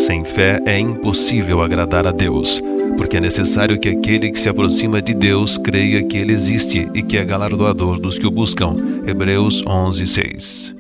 Sem fé é impossível agradar a Deus, porque é necessário que aquele que se aproxima de Deus creia que Ele existe e que é galardoador dos que o buscam. Hebreus 11:6.